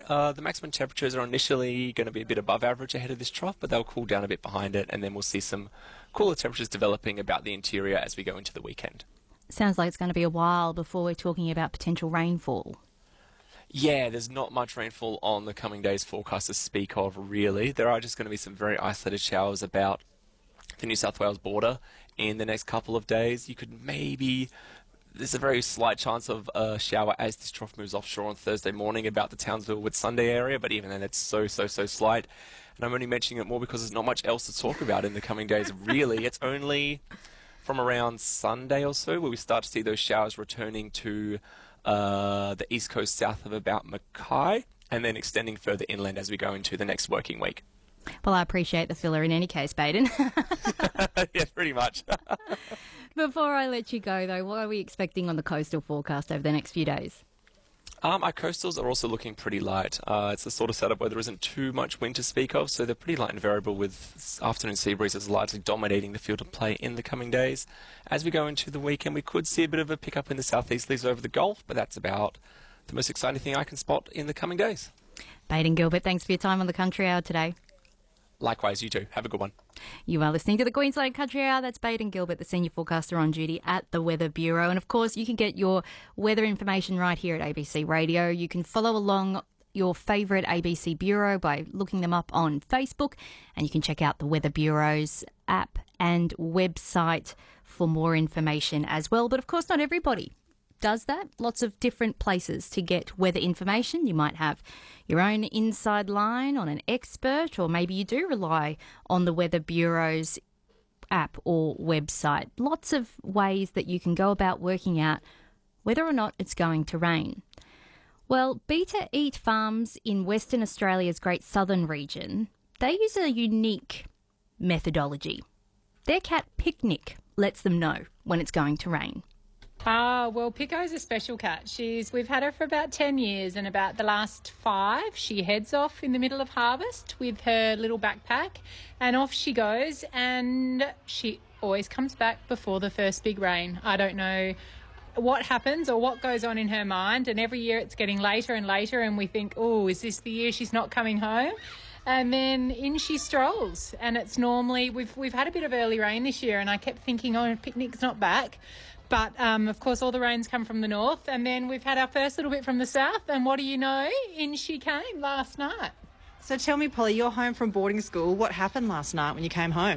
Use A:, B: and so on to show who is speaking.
A: The maximum temperatures are initially going to be a bit above average ahead of this trough, but they'll cool down a bit behind it, and then we'll see some cooler temperatures developing about the interior as we go into the weekend.
B: Sounds like it's going to be a while before we're talking about potential rainfall.
A: Yeah, there's not much rainfall on the coming days forecast to speak of, really. There are just going to be some very isolated showers about the New South Wales border in the next couple of days. There's a very slight chance of a shower as this trough moves offshore on Thursday morning about the Townsville Whitsunday area, but even then it's so slight. And I'm only mentioning it more because there's not much else to talk about in the coming days, really. It's only from around Sunday or so where we start to see those showers returning to the east coast south of about Mackay, and then extending further inland as we go into the next working week.
B: Well, I appreciate the filler in any case, Baden.
A: Yeah, pretty much.
B: Before I let you go, though, what are we expecting on the coastal forecast over the next few days?
A: Our coastals are also looking pretty light. It's the sort of setup where there isn't too much wind to speak of, so they're pretty light and variable, with afternoon sea breezes largely dominating the field of play in the coming days. As we go into the weekend, we could see a bit of a pickup in the southeasterlies over the Gulf, but that's about the most exciting thing I can spot in the coming days.
B: Baden Gilbert, thanks for your time on the Country Hour today.
A: Likewise, you too. Have a good one.
B: You are listening to the Queensland Country Hour. That's Baden Gilbert, the senior forecaster on duty at the Weather Bureau. And of course, you can get your weather information right here at ABC Radio. You can follow along your favourite ABC Bureau by looking them up on Facebook. And you can check out the Weather Bureau's app and website for more information as well. But of course, not everybody does that. Lots of different places to get weather information. You might have your own inside line on an expert, or maybe you do rely on the Weather Bureau's app or website. Lots of ways that you can go about working out whether or not it's going to rain. Well, Beta Eat Farms in Western Australia's Great Southern region, they use a unique methodology. Their cat Picnic lets them know when it's going to rain.
C: Well, Pico's a special cat. We've had her for about 10 years, and about the last 5, she heads off in the middle of harvest with her little backpack, and off she goes, and she always comes back before the first big rain. I don't know what happens or what goes on in her mind, and every year it's getting later and later, and we think, oh, is this the year she's not coming home? And then in she strolls, and it's normally, we've had a bit of early rain this year, and I kept thinking, oh, Picnic's not back. But, of course, all the rains come from the north, and then we've had our first little bit from the south, and what do you know? In she came last night.
D: So tell me, Polly, you're home from boarding school. What happened last night when you came home?